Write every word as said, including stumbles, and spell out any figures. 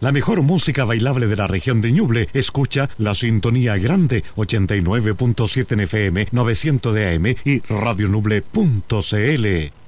La mejor música bailable de la región de Ñuble. Escucha la sintonía grande ochenta y nueve punto siete en F M, novecientos de A M y radionuble punto c l.